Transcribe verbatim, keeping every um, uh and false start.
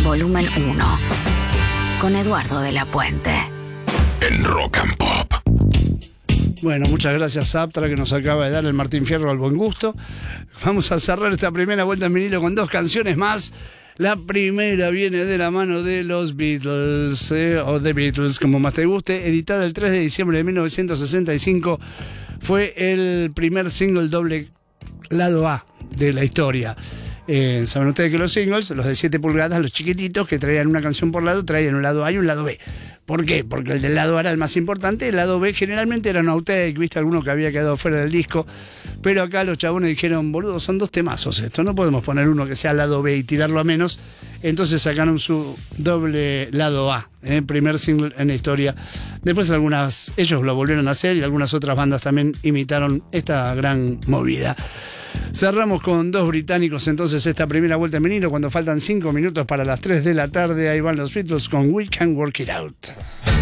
volumen uno, con Eduardo de la Puente. En Rock and Pop. Bueno, muchas gracias a Aptra, que nos acaba de dar el Martín Fierro al buen gusto. Vamos a cerrar esta primera vuelta en vinilo con dos canciones más. La primera viene de la mano de los Beatles, eh, o The Beatles, como más te guste, editada el tres de diciembre de mil novecientos sesenta y cinco. Fue el primer single doble lado A de la historia. Eh, Saben ustedes que los singles, los de siete pulgadas, los chiquititos, que traían una canción por lado, traían un lado A y un lado B. ¿Por qué? Porque el del lado A era el más importante, el lado B generalmente era un outtake, viste, alguno que había quedado fuera del disco, pero acá los chabones dijeron, boludo, son dos temazos esto, no podemos poner uno que sea lado B y tirarlo a menos, entonces sacaron su doble lado A, eh, primer single en la historia. Después algunas, ellos lo volvieron a hacer y algunas otras bandas también imitaron esta gran movida. Cerramos con dos británicos entonces esta primera vuelta en vinilo cuando faltan cinco minutos para las tres de la tarde. Ahí van los Beatles con We Can Work It Out.